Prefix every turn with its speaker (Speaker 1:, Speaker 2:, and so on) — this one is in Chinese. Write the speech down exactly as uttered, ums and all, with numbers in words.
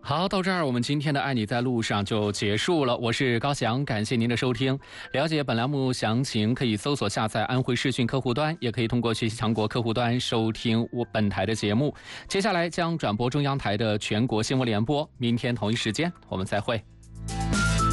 Speaker 1: 好，到这儿我们今天的爱你在路上就结束了。我是高翔，感谢您的收听。了解本栏目详情，可以搜索下载安徽视讯客户端，也可以通过学习强国客户端收听我本台的节目。接下来将转播中央台的全国新闻联播，明天同一时间我们再会。